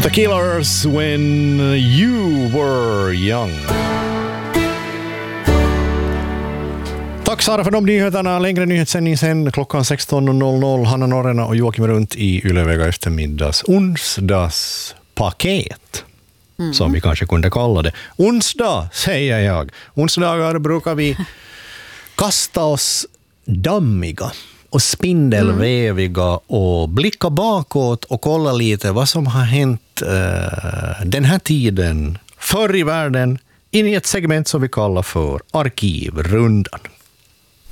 The Killers, When You Were Young. Tack Sara för de nyheterna. Längre nyhetssändning sen klockan 16.00. Hanna Norrena och Joakim runt i Ylevega eftermiddags onsdagspaket. Som vi kanske kunde kalla det. Onsdag, säger jag. Onsdagar brukar vi kasta oss dammiga och spindelväviga och blicka bakåt och kolla lite vad som har hänt den här tiden förr i världen in i ett segment som vi kallar för Arkivrundan.